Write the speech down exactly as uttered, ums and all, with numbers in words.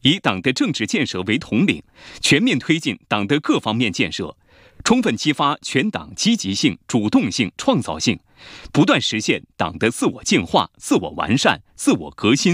以党的政治建设为统领，全面推进党的各方面建设，充分激发全党积极性、主动性、创造性，不断实现党的自我净化、自我完善、自我革新、